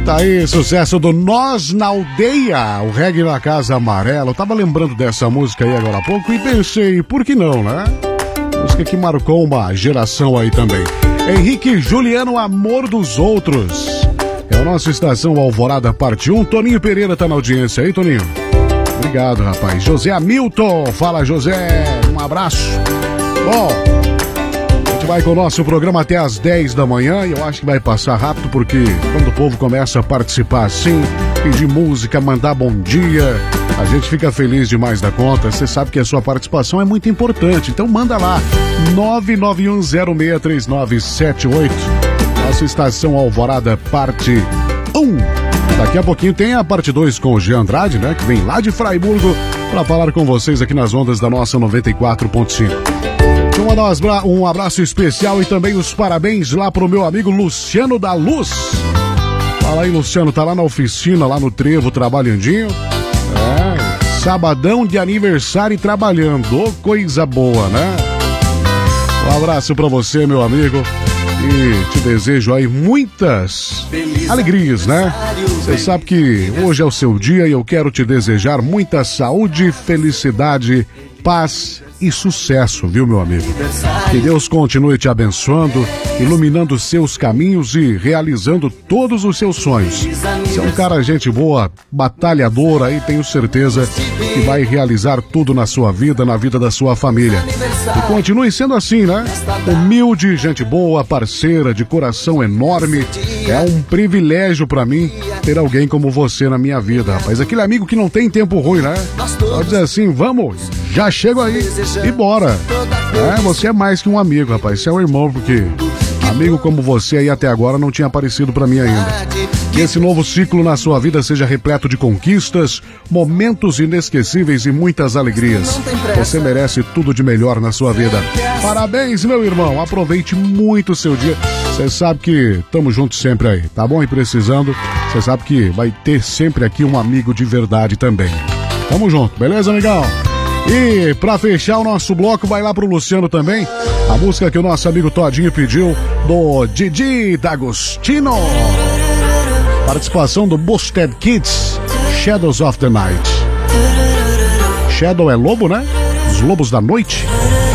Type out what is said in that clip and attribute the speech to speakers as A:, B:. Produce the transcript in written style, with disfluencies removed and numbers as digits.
A: Tá aí, sucesso do Nós na Aldeia, o reggae na Casa Amarela. Eu tava lembrando dessa música aí agora há pouco e pensei, por que não, né? Música que marcou uma geração aí também. Henrique Juliano, Amor dos Outros. É a nossa estação Alvorada, parte 1. Toninho Pereira tá na audiência aí, Toninho. Obrigado, rapaz. José Hamilton, fala, José. Um abraço. Bom, a gente vai com o nosso programa até às 10 da manhã e eu acho que vai passar rápido porque quando o povo começa a participar assim, pedir música, mandar bom dia, a gente fica feliz demais da conta. Você sabe que a sua participação é muito importante, então manda lá, 991063978, nossa estação Alvorada, parte 1. Daqui a pouquinho tem a parte 2 com o Jean Andrade, né? Que vem lá de Fraiburgo para falar com vocês aqui nas ondas da nossa 94.5. Então, mandar um abraço especial e também os parabéns lá pro meu amigo Luciano da Luz. Fala aí, Luciano, tá lá na oficina, lá no Trevo, trabalhandinho. Sabadão de aniversário e trabalhando. Oh, coisa boa, né? Um abraço pra você, meu amigo. E te desejo aí muitas alegrias, né? Você sabe que hoje é o seu dia e eu quero te desejar muita saúde, felicidade, paz e sucesso, viu, meu amigo? Que Deus continue te abençoando, iluminando seus caminhos e realizando todos os seus sonhos. Você é um cara, gente boa, batalhador aí, tenho certeza que vai realizar tudo na sua vida, na vida da sua família. E continue sendo assim, né? Humilde, gente boa, parceira, de coração enorme. É um privilégio pra mim ter alguém como você na minha vida, rapaz. Aquele amigo que não tem tempo ruim, né? Só dizer assim, vamos, já chego aí e bora. Você é mais que um amigo, rapaz. Você é um irmão, porque amigo como você aí até agora não tinha aparecido pra mim ainda. Que esse novo ciclo na sua vida seja repleto de conquistas, momentos inesquecíveis e muitas alegrias. Você merece tudo de melhor na sua vida. Parabéns, meu irmão. Aproveite muito o seu dia. Você sabe que estamos juntos sempre aí, tá bom? E precisando, você sabe que vai ter sempre aqui um amigo de verdade também. Tamo junto, beleza, amigão? E pra fechar o nosso bloco, vai lá pro Luciano também. A música que o nosso amigo Todinho pediu, do Didi D'Agostino. Participação do Busted Kids, Shadows of the Night. Shadow é lobo, né? Os lobos da noite.